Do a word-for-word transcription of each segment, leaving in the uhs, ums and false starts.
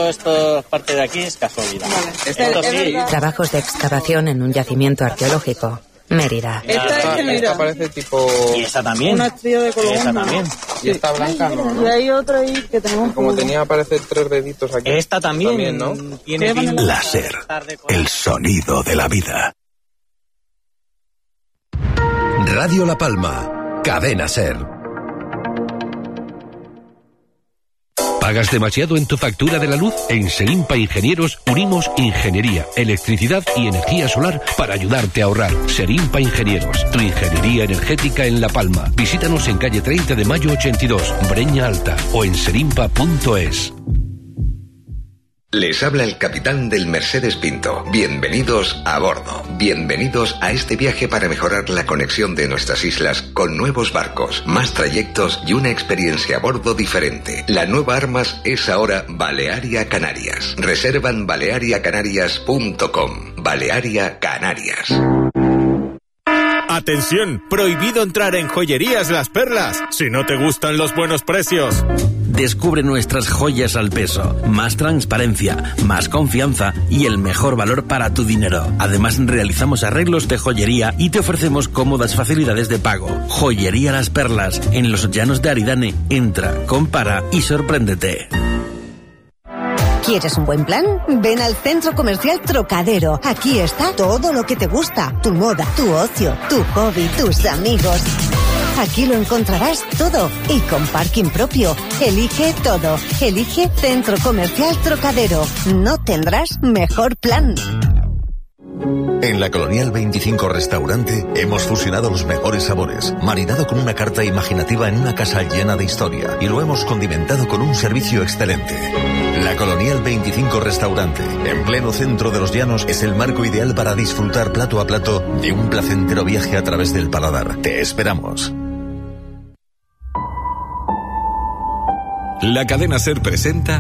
todo esto, parte de aquí, es casualidad. Vale. Esto es, sí. Es Trabajos de excavación en un yacimiento arqueológico. Mérida. Esta, esta, es esta parece tipo... Y esa también. Una estrella de color. Y esa también. Y esta blanca, ¿no? ¿no? Y hay otra ahí que tenemos... Como tenía, parece tres deditos aquí. Esta también, también ¿no? Tiene láser. El sonido de la vida. Radio La Palma. Cadena Ser. ¿Pagas demasiado en tu factura de la luz? En Serimpa Ingenieros unimos ingeniería, electricidad y energía solar para ayudarte a ahorrar. Serimpa Ingenieros, tu ingeniería energética en La Palma. Visítanos en calle treinta de mayo ochenta y dos, Breña Alta, o en serimpa punto es. Les habla el capitán del Mercedes Pinto. Bienvenidos a bordo. Bienvenidos a este viaje para mejorar la conexión de nuestras islas con nuevos barcos, más trayectos y una experiencia a bordo diferente. La nueva Armas es ahora Balearia Canarias. Reservan balearia canarias punto com. Balearia Canarias. ¡Atención! Prohibido entrar en Joyerías Las Perlas si no te gustan los buenos precios. Descubre nuestras joyas al peso, más transparencia, más confianza y el mejor valor para tu dinero. Además, realizamos arreglos de joyería y te ofrecemos cómodas facilidades de pago. Joyería Las Perlas, en los llanos de Aridane. Entra, compara y sorpréndete. ¿Quieres un buen plan? Ven al Centro Comercial Trocadero. Aquí está todo lo que te gusta. Tu moda, tu ocio, tu hobby, tus amigos. Aquí lo encontrarás todo y con parking propio. Elige todo. Elige Centro Comercial Trocadero. No tendrás mejor plan. En la Colonial veinticinco Restaurante hemos fusionado los mejores sabores, marinado con una carta imaginativa en una casa llena de historia y lo hemos condimentado con un servicio excelente. La Colonial veinticinco Restaurante, en pleno centro de los llanos, es el marco ideal para disfrutar plato a plato de un placentero viaje a través del paladar. Te esperamos. La cadena SER presenta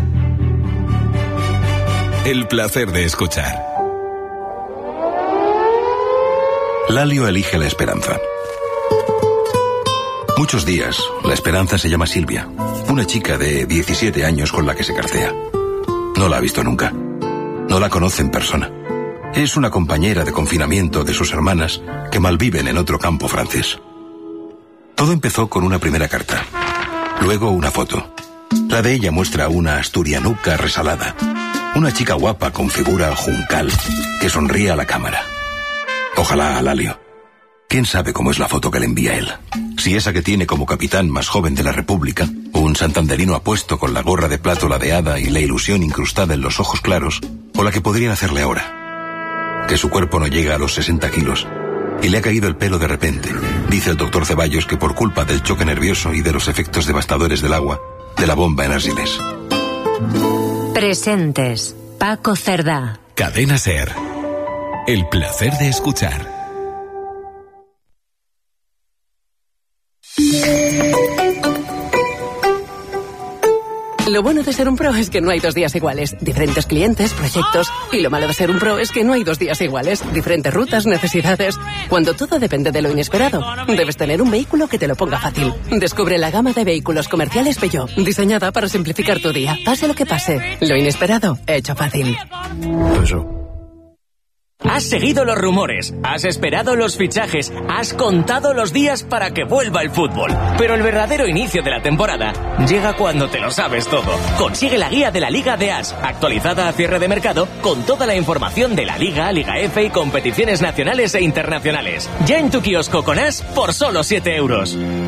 El placer de escuchar. Lalio elige la esperanza. Muchos días, la esperanza se llama Silvia, una chica de diecisiete años con la que se cartea. No la ha visto nunca. No la conoce en persona. Es una compañera de confinamiento de sus hermanas que malviven en otro campo francés. Todo empezó con una primera carta. Luego una foto. La de ella muestra una asturianuca resalada. Una chica guapa con figura juncal que sonríe a la cámara. Ojalá a Lalio. ¿Quién sabe cómo es la foto que le envía él? Si esa que tiene como capitán más joven de la República, un santanderino apuesto con la gorra de plata ladeada y la ilusión incrustada en los ojos claros, o la que podrían hacerle ahora. Que su cuerpo no llega a los sesenta kilos y le ha caído el pelo de repente. Dice el doctor Ceballos que por culpa del choque nervioso y de los efectos devastadores del agua, de la bomba en Argiles. Presentes. Paco Cerdá. Cadena SER. El placer de escuchar. Lo bueno de ser un pro es que no hay dos días iguales. Diferentes clientes, proyectos. Y lo malo de ser un pro es que no hay dos días iguales. Diferentes rutas, necesidades. Cuando todo depende de lo inesperado, debes tener un vehículo que te lo ponga fácil. Descubre la gama de vehículos comerciales Peugeot, diseñada para simplificar tu día. Pase lo que pase, lo inesperado, hecho fácil. Eso. Has seguido los rumores, has esperado los fichajes, has contado los días para que vuelva el fútbol. Pero el verdadero inicio de la temporada llega cuando te lo sabes todo. Consigue la guía de la Liga de As, actualizada a cierre de mercado, con toda la información de la Liga, Liga F y competiciones nacionales e internacionales. Ya en tu kiosco con As por solo siete euros.